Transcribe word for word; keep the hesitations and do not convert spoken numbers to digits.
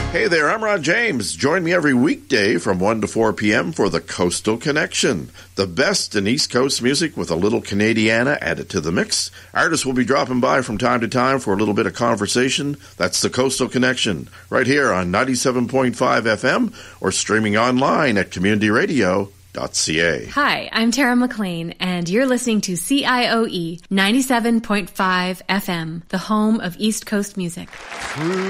Hey there, I'm Rod James. Join me every weekday from one to four p.m. for the Coastal Connection. The best in East Coast music with a little Canadiana added to the mix. Artists will be dropping by from time to time for a little bit of conversation. That's the Coastal Connection, right here on ninety-seven point five F M or streaming online at community radio dot c a. Hi, I'm Tara McLean, and you're listening to C I O E ninety-seven point five F M, the home of East Coast music.